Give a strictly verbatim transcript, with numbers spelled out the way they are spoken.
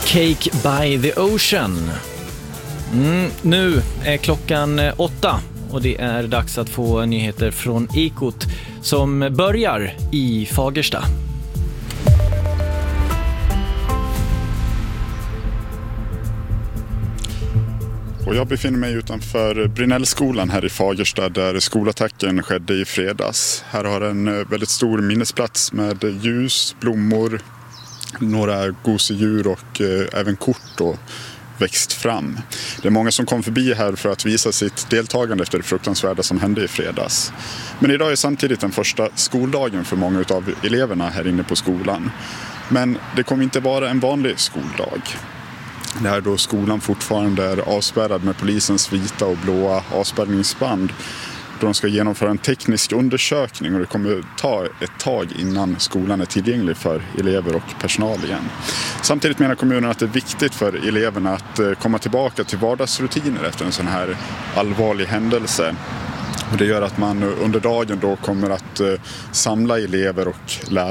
Cake by the Ocean. Mm, nu är klockan åtta och det är dags att få nyheter från Ekot som börjar i Fagersta. Och jag befinner mig utanför Brinellskolan här i Fagersta där skolattacken skedde i fredags. Här har en väldigt stor minnesplats med ljus, blommor, några gosedjur och eh, även kort och växt fram. Det är många som kom förbi här för att visa sitt deltagande efter det fruktansvärda som hände i fredags. Men idag är samtidigt den första skoldagen för många av eleverna här inne på skolan. Men det kommer inte vara en vanlig skoldag. Det här då skolan fortfarande är avspärrad med polisens vita och blåa avspärrningsband då de ska genomföra en teknisk undersökning och det kommer ta ett tag innan skolan är tillgänglig för elever och personal igen. Samtidigt menar kommunen att det är viktigt för eleverna att komma tillbaka till vardagsrutiner efter en sån här allvarlig händelse. Och det gör att man under dagen då kommer att samla elever och lärare